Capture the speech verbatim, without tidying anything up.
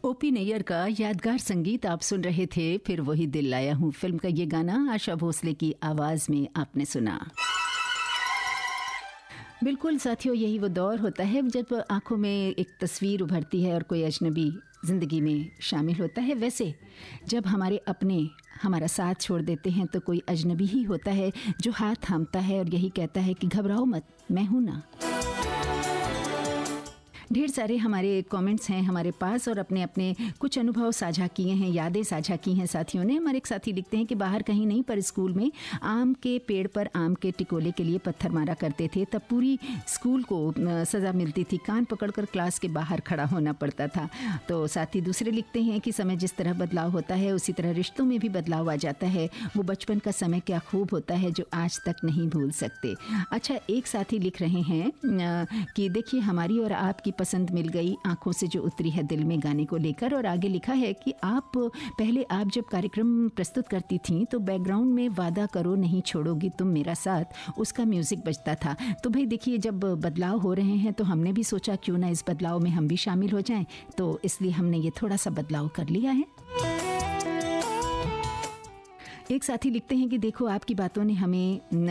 OP Nayyar का यादगार संगीत आप सुन रहे थे। फिर वही दिल लाया हूँ फिल्म का ये गाना आशा भोसले की आवाज में आपने सुना। बिल्कुल साथियों, यही वो दौर होता है जब आंखों में एक तस्वीर उभरती है और कोई अजनबी ज़िंदगी में शामिल होता है। वैसे जब हमारे अपने हमारा साथ छोड़ देते हैं तो कोई अजनबी ही होता है जो हाथ थामता है और यही कहता है कि घबराओ मत, मैं हूं ना। ढेर सारे हमारे कमेंट्स हैं हमारे पास और अपने अपने कुछ अनुभव साझा किए हैं, यादें साझा की हैं साथियों ने। हमारे एक साथी लिखते हैं कि बाहर कहीं नहीं पर स्कूल में आम के पेड़ पर आम के टिकोले के लिए पत्थर मारा करते थे, तब पूरी स्कूल को सज़ा मिलती थी, कान पकड़कर क्लास के बाहर खड़ा होना पड़ता था। तो साथी दूसरे लिखते हैं कि समय जिस तरह बदलाव होता है उसी तरह रिश्तों में भी बदलाव आ जाता है। वो बचपन का समय क्या खूब होता है जो आज तक नहीं भूल सकते। अच्छा, एक साथी लिख रहे हैं कि देखिए हमारी और आपकी पसंद मिल गई, आंखों से जो उतरी है दिल में गाने को लेकर। और आगे लिखा है कि आप पहले आप जब कार्यक्रम प्रस्तुत करती थीं तो बैकग्राउंड में वादा करो नहीं छोड़ोगी तुम मेरा साथ, उसका म्यूजिक बजता था। तो भाई देखिए, जब बदलाव हो रहे हैं तो हमने भी सोचा क्यों ना इस बदलाव में हम भी शामिल हो जाएं, तो इसलिए हमने ये थोड़ा सा बदलाव कर लिया है। एक साथी लिखते हैं कि देखो आपकी बातों ने हमें